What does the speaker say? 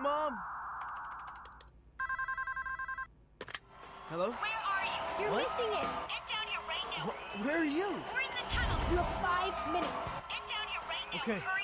Mom. Hello? Where are you? You're What? missing it. Get down here right now. Where are you? We're in the tunnel. You have 5 minutes. Get down here right now. Okay. Hurry.